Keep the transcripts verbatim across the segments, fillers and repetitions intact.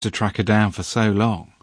to track her down for so long.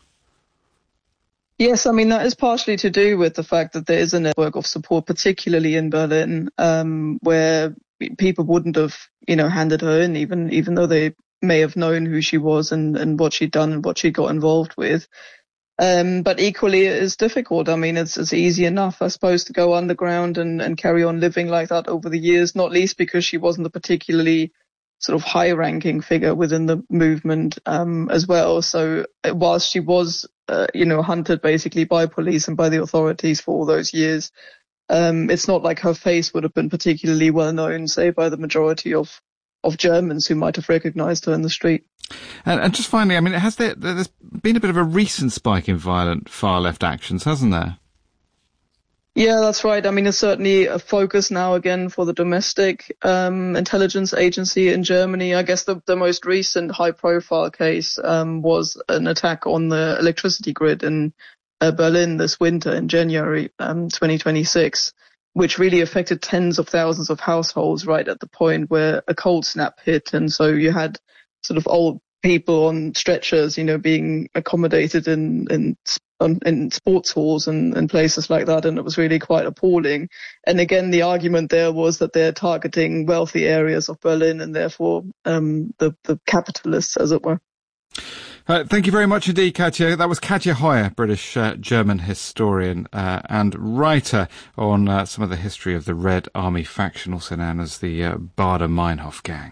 Yes, I mean, that is partially to do with the fact that there is a network of support, particularly in Berlin, um, where people wouldn't have, you know, handed her in, even even though they may have known who she was and, and what she'd done and what she got involved with. Um, but equally, it is difficult. I mean, it's, it's easy enough, I suppose, to go underground and, and carry on living like that over the years, not least because she wasn't a particularly sort of high-ranking figure within the movement um, as well. So whilst she was, uh, you know, hunted basically by police and by the authorities for all those years, um, it's not like her face would have been particularly well known, say, by the majority of, of Germans who might have recognized her in the street. And, and just finally, I mean, has there, there's been a bit of a recent spike in violent far-left actions, hasn't there? Yeah, that's right. I mean, it's certainly a focus now again for the domestic um, intelligence agency in Germany. I guess the, the most recent high-profile case um, was an attack on the electricity grid in uh, Berlin this winter in January um, twenty twenty-six, which really affected tens of thousands of households right at the point where a cold snap hit. And so you had sort of old people on stretchers, you know, being accommodated in in, in sports halls and, and places like that, and it was really quite appalling. And again, the argument there was that they're targeting wealthy areas of Berlin and therefore um, the, the capitalists, as it were. Uh, thank you very much indeed, Katja. That was Katja Hoyer, British uh, German historian uh, and writer on uh, some of the history of the Red Army faction, also known as the uh, Baader-Meinhof gang.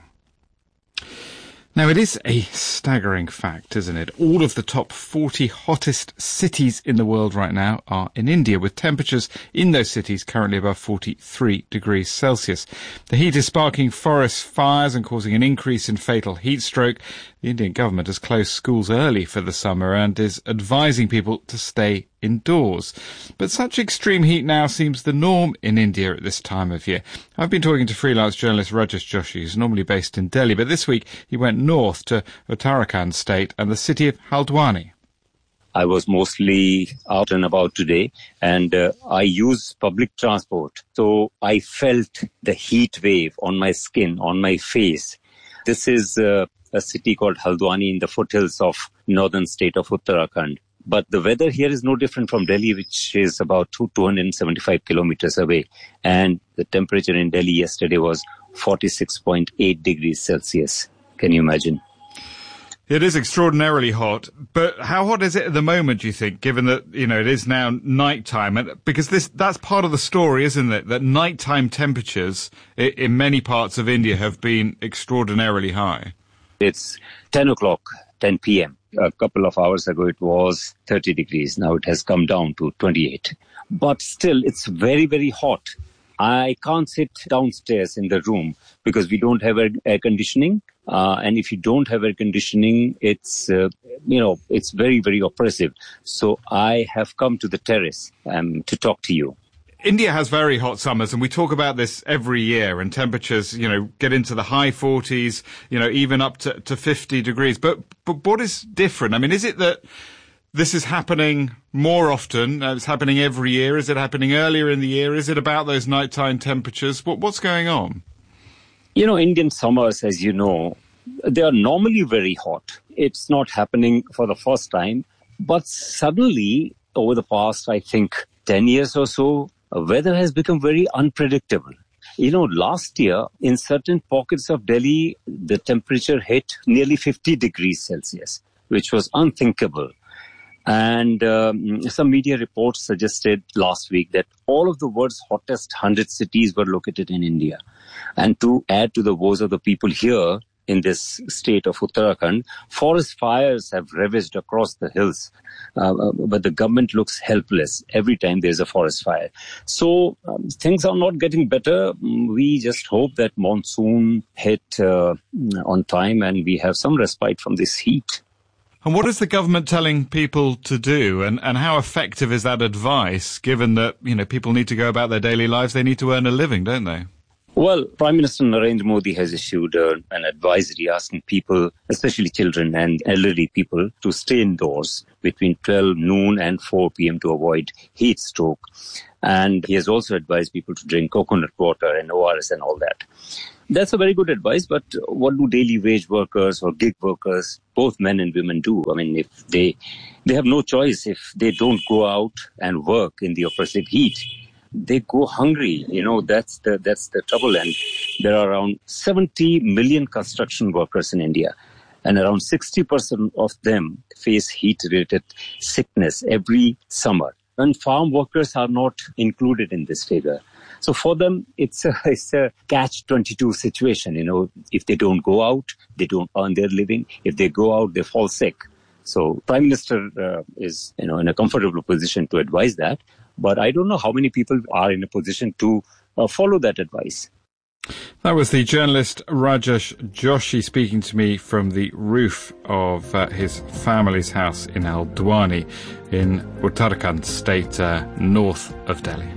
Now, it is a staggering fact, isn't it? All of the top forty hottest cities in the world right now are in India, with temperatures in those cities currently above forty-three degrees Celsius. The heat is sparking forest fires and causing an increase in fatal heat stroke. The Indian government has closed schools early for the summer and is advising people to stay indoors. But such extreme heat now seems the norm in India at this time of year. I've been talking to freelance journalist Rajesh Joshi, who's normally based in Delhi, but this week he went north to Uttarakhand state and the city of Haldwani. I was mostly out and about today, and uh, I use public transport. So I felt the heat wave on my skin, on my face. This is uh, a city called Haldwani in the foothills of northern state of Uttarakhand. But the weather here is no different from Delhi, which is about two hundred seventy-five kilometers away. And the temperature in Delhi yesterday was forty-six point eight degrees Celsius. Can you imagine? It is extraordinarily hot. But how hot is it at the moment, do you think, given that, you know, it is now nighttime? And because this that's part of the story, isn't it? That nighttime temperatures in many parts of India have been extraordinarily high. It's ten o'clock, ten p.m. A couple of hours ago, it was thirty degrees. Now it has come down to twenty-eight. But still, it's very, very hot. I can't sit downstairs in the room because we don't have air conditioning. Uh, and if you don't have air conditioning, it's, uh, you know, it's very, very oppressive. So I have come to the terrace um, to talk to you. India has very hot summers, and we talk about this every year, and temperatures, you know, get into the high forties, you know, even up to, to fifty degrees. But, but what is different? I mean, is it that this is happening more often? Uh, it's happening every year. Is it happening earlier in the year? Is it about those nighttime temperatures? What, what's going on? You know, Indian summers, as you know, they are normally very hot. It's not happening for the first time. But suddenly, over the past, I think, ten years or so, weather has become very unpredictable. You know, last year, in certain pockets of Delhi, the temperature hit nearly fifty degrees Celsius, which was unthinkable. And um, some media reports suggested last week that all of the world's hottest one hundred cities were located in India. And to add to the woes of the people here in this state of Uttarakhand, forest fires have ravaged across the hills. Uh, but the government looks helpless every time there's a forest fire. So um, things are not getting better. We just hope that monsoon hit uh, on time and we have some respite from this heat. And what is the government telling people to do? And, and how effective is that advice, given that, you know, people need to go about their daily lives? They need to earn a living, don't they? Well, Prime Minister Narendra Modi has issued uh, an advisory asking people, especially children and elderly people, to stay indoors between twelve noon and four p.m. to avoid heat stroke. And he has also advised people to drink coconut water and O R S and all that. That's a very good advice, but what do daily wage workers or gig workers, both men and women, do? I mean, if they they have no choice. If they don't go out and work in the oppressive heat, they go hungry. You know, that's the that's the trouble. And there are around seventy million construction workers in India, and around sixty percent of them face heat-related sickness every summer. And farm workers are not included in this figure. So for them, it's a, it's a catch twenty-two situation. You know, if they don't go out, they don't earn their living. If they go out, they fall sick. So Prime Minister uh, is, you know, in a comfortable position to advise that. But I don't know how many people are in a position to uh, follow that advice. That was the journalist Rajesh Joshi speaking to me from the roof of uh, his family's house in Haldwani in Uttarakhand state, uh, north of Delhi.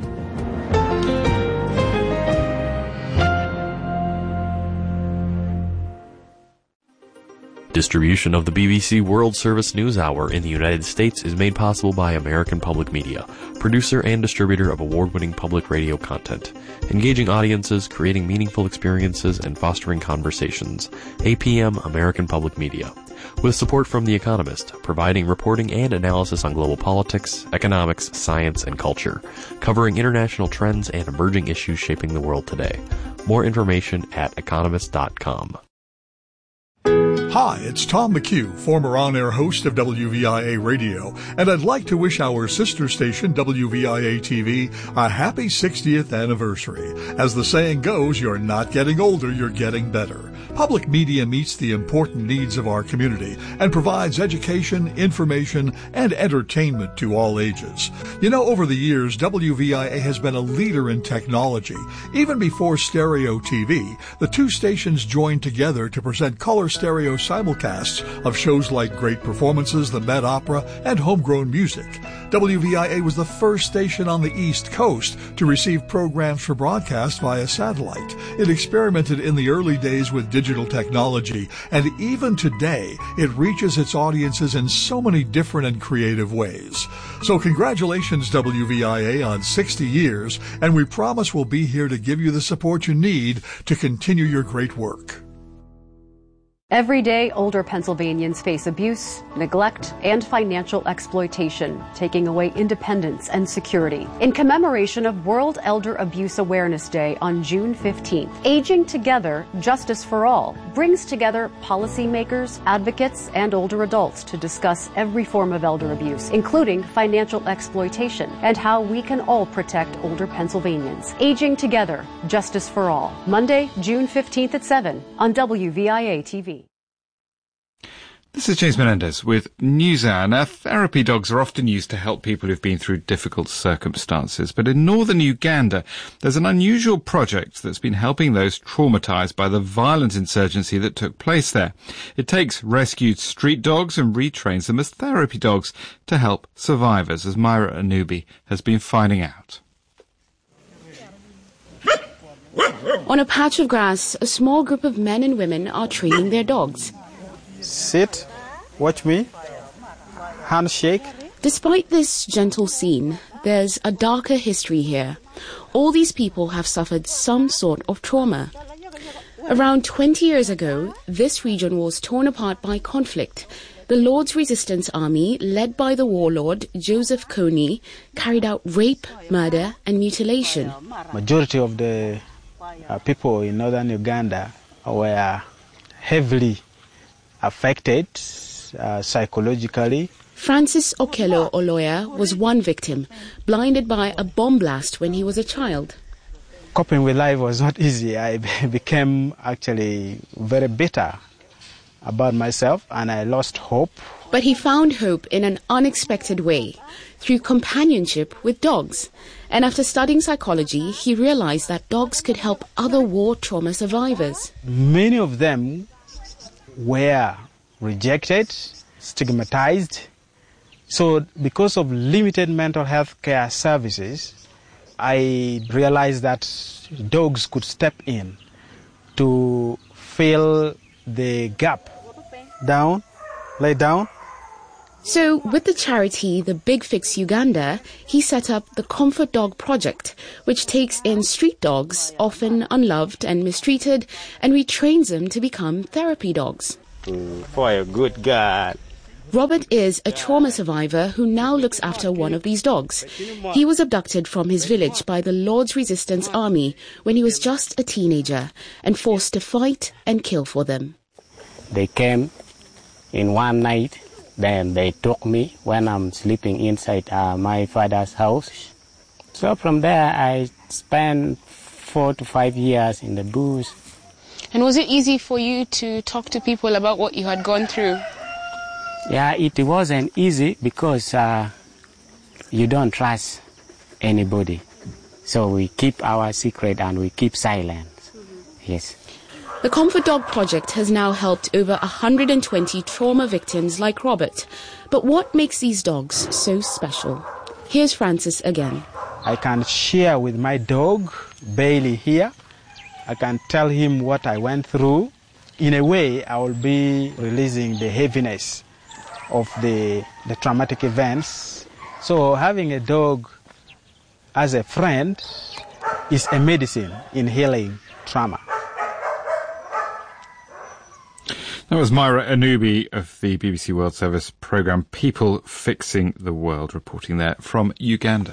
Distribution of the B B C World Service News Hour in the United States is made possible by American Public Media, producer and distributor of award-winning public radio content, engaging audiences, creating meaningful experiences, and fostering conversations. A P M American Public Media. With support from The Economist, providing reporting and analysis on global politics, economics, science, and culture, covering international trends and emerging issues shaping the world today. More information at economist dot com. Hi, it's Tom McHugh, former on-air host of W V I A Radio, and I'd like to wish our sister station, W V I A T V, a happy sixtieth anniversary. As the saying goes, you're not getting older, you're getting better. Public media meets the important needs of our community and provides education, information, and entertainment to all ages. You know, over the years, W V I A has been a leader in technology. Even before stereo T V, the two stations joined together to present color stereo simulcasts of shows like Great Performances, the Met Opera, and Homegrown Music. W V I A was the first station on the East Coast to receive programs for broadcast via satellite. It experimented in the early days with digital technology, and even today, it reaches its audiences in so many different and creative ways. So congratulations, W V I A, on sixty years, and we promise we'll be here to give you the support you need to continue your great work. Every day, older Pennsylvanians face abuse, neglect, and financial exploitation, taking away independence and security. In commemoration of World Elder Abuse Awareness Day on June fifteenth, Aging Together, Justice for All brings together policymakers, advocates, and older adults to discuss every form of elder abuse, including financial exploitation, and how we can all protect older Pennsylvanians. Aging Together, Justice for All, Monday, June fifteenth at seven on W V I A T V. This is James Menendez with NewsHour. Now, therapy dogs are often used to help people who've been through difficult circumstances, but in northern Uganda, there's an unusual project that's been helping those traumatised by the violent insurgency that took place there. It takes rescued street dogs and retrains them as therapy dogs to help survivors, as Myra Anubi has been finding out. On a patch of grass, a small group of men and women are training their dogs. Sit, watch me, handshake. Despite this gentle scene, there's a darker history here. All these people have suffered some sort of trauma. Around twenty years ago, this region was torn apart by conflict. The Lord's Resistance Army, led by the warlord Joseph Kony, carried out rape, murder, and mutilation. Majority of the uh, people in northern Uganda were heavily affected uh, psychologically. Francis Okello Oloya was one victim, blinded by a bomb blast when he was a child. Coping with life was not easy. I became actually very bitter about myself, and I lost hope. But he found hope in an unexpected way, through companionship with dogs. And after studying psychology, he realized that dogs could help other war trauma survivors. Many of them were rejected, stigmatized. So because of limited mental health care services, I realized that dogs could step in to fill the gap. Down, lay down, So, with the charity The Big Fix Uganda, he set up the Comfort Dog Project, which takes in street dogs, often unloved and mistreated, and retrains them to become therapy dogs. Mm, for a good God. Robert is a trauma survivor who now looks after one of these dogs. He was abducted from his village by the Lord's Resistance Army when he was just a teenager and forced to fight and kill for them. They came in one night. Then they took me when I'm sleeping inside uh, my father's house. So from there, I spent four to five years in the bush. And was it easy for you to talk to people about what you had gone through? Yeah, it wasn't easy because uh, you don't trust anybody. So we keep our secret and we keep silence. Mm-hmm. Yes. The Comfort Dog Project has now helped over one hundred twenty trauma victims like Robert. But what makes these dogs so special? Here's Francis again. I can share with my dog, Bailey, here. I can tell him what I went through. In a way, I will be releasing the heaviness of the, the traumatic events. So having a dog as a friend is a medicine in healing trauma. That was Myra Anubi of the B B C World Service programme People Fixing the World, reporting there from Uganda.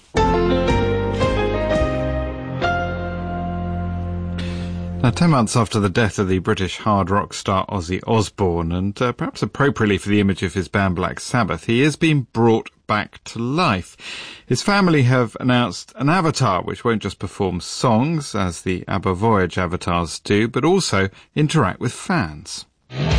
Now, ten months after the death of the British hard rock star Ozzy Osbourne, and uh, perhaps appropriately for the image of his band Black Sabbath, he is being brought back to life. His family have announced an avatar which won't just perform songs, as the ABBA Voyage avatars do, but also interact with fans.